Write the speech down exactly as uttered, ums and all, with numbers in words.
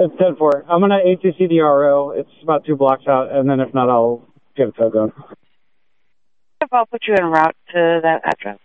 it's ten four. I'm gonna A T C the R O. It's about two blocks out, and then if not, I'll get a tow going. I'll put you en route to that address.